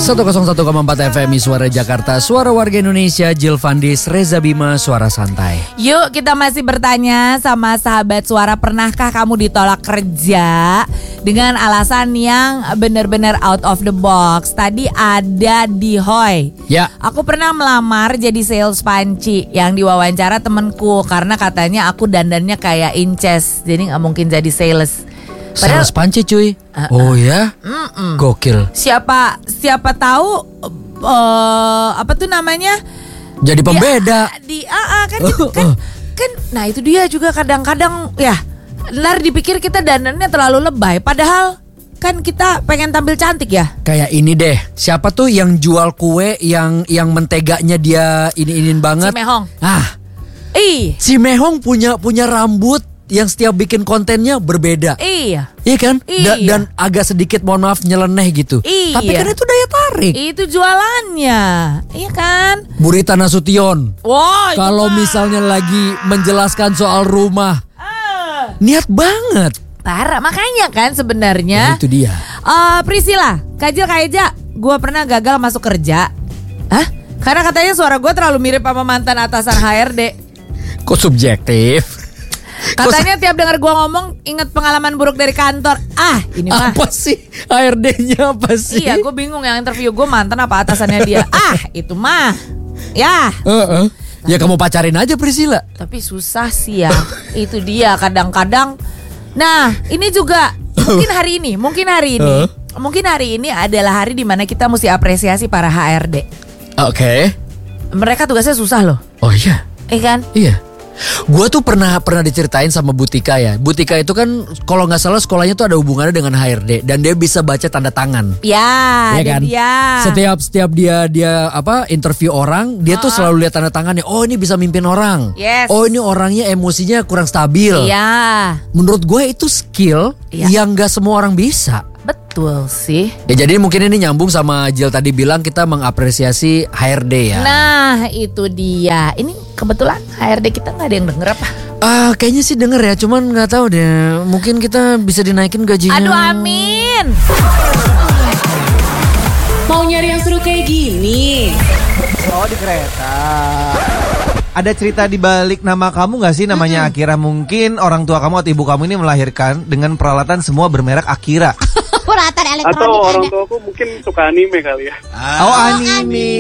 101,4 FM Suara Jakarta, suara warga Indonesia. Jill Vandis, Reza Bima, suara santai. Yuk kita masih bertanya sama sahabat suara, pernahkah kamu ditolak kerja dengan alasan yang benar-benar out of the box? Tadi ada di Hoy. Ya. Aku pernah melamar jadi sales panci yang diwawancara temenku karena katanya aku dandannya kayak Inces, jadi nggak mungkin jadi sales. Sales panci cuy. Oh ya? Gokil. Siapa tahu apa tuh namanya? Jadi pembeda. Kan nah itu dia juga kadang-kadang ya. Ntar dipikir kita dandannya terlalu lebay, padahal kan kita pengen tampil cantik ya. Kayak ini deh. Siapa tuh yang jual kue yang menteganya dia ini banget? Si Mehong. Si Mehong punya rambut yang setiap bikin kontennya berbeda. Iya kan? Iya. Dan agak sedikit mohon maaf nyeleneh gitu. Iya. Tapi kan itu daya tarik. Itu jualannya. Iya kan? Burita Nasution. Wow, kalau misalnya lagi menjelaskan soal rumah, niat banget. Parah, makanya kan sebenarnya. Itu dia. Priscilla, Kajil Kaeja, gue pernah gagal masuk kerja. Karena katanya suara gue terlalu mirip sama mantan atasan HRD. Kok subjektif? Katanya tiap dengar gue ngomong inget pengalaman buruk dari kantor. Ini mah apa sih? HRD-nya apa sih? Iya, gue bingung, yang interview gue mantan apa atasannya dia. Itu mah ya. Ya kamu pacarin aja Priscilla. Tapi susah sih ya. Itu dia kadang-kadang. Nah ini juga mungkin hari ini adalah hari dimana kita mesti apresiasi para HRD. Oke. Mereka tugasnya susah loh. Oh iya. Kan? Iya. Gue tuh pernah diceritain sama Butika ya. Butika itu kan kalau nggak salah sekolahnya tuh ada hubungannya dengan HRD dan dia bisa baca tanda tangan. Ya kan? Dia. Setiap dia interview orang, dia tuh selalu lihat tanda tangannya. Oh ini bisa mimpin orang. Yes. Oh ini orangnya emosinya kurang stabil. Iya. Menurut gue itu skill yang nggak semua orang bisa. Betul sih. Ya jadi mungkin ini nyambung sama Jill tadi bilang kita mengapresiasi HRD ya. Nah itu dia. Ini kebetulan HRD kita nggak ada yang denger apa? Kayaknya sih denger ya, cuman nggak tahu deh. Mungkin kita bisa dinaikin gajinya. Aduh amin. Mau nyari yang seru kayak gini? Oh di kereta. Ada cerita di balik nama kamu gak sih namanya Akira? Mungkin orang tua kamu atau ibu kamu ini melahirkan dengan peralatan semua bermerek Akira. Peralatan elektronik. Atau orang tua aku mungkin suka anime kali ya. Anime.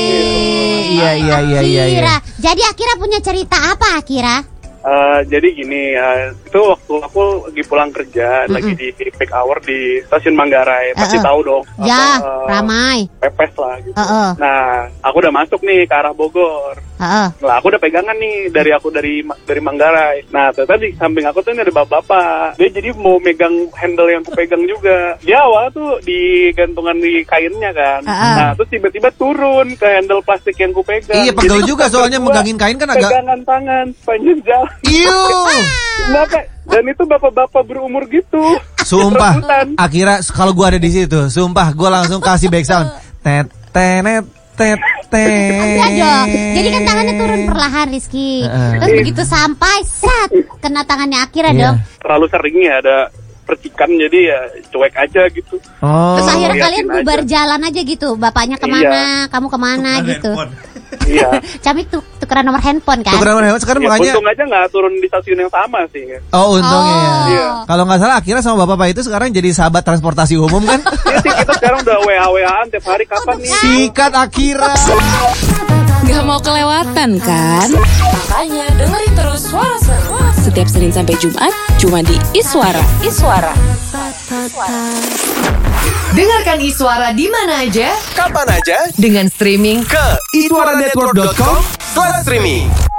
Iya. Jadi Akira punya cerita apa Akira? Jadi gini, itu waktu aku lagi pulang kerja, lagi di peak hour di stasiun Manggarai, pasti tahu dong. Ya, ramai. Pepes lah gitu. Nah, aku udah masuk nih ke arah Bogor. Nah, aku udah pegangan nih dari Manggarai. Nah, ternyata di samping aku tuh ini ada bapak-bapak. Dia jadi mau megang handle yang aku pegang juga. Dia awal tuh digantungan di kainnya kan. Nah, terus tiba-tiba turun ke handle plastik yang aku pegang. Iya, pegel juga soalnya megangin kain kan agak. Pegangan tangan sepanjang jalan. Dan itu bapak-bapak berumur gitu. Sumpah, Akira kalau gua ada di situ, sumpah gua langsung kasih back sound. Tet. Jadi kan tangannya turun perlahan Rizky. Terus begitu sampai kena tangannya Akira dong. Terlalu sering ya ada percikan, jadi ya cuek aja gitu. Terus akhirnya kalian bubar jalan aja gitu. Bapaknya kemana, kamu kemana gitu. Iya. Camik tukeran nomor handphone kan? Tukeran nomor handphone sekarang makanya. Untung aja nggak turun di stasiun yang sama sih. Oh untungnya ya. Iya. Kalau nggak salah Akira sama bapak itu sekarang jadi sahabat transportasi umum kan? Iya sih, kita sekarang udah WA-WAan tiap hari, kapan nih? Sikat Akira. Gak mau kelewatan kan? Makanya dengerin terus Suara Seru setiap Senin sampai Jumat cuma di Iswara. Dengarkan Iswara di mana aja, kapan aja, dengan streaming ke iswaranetwork.com/streaming.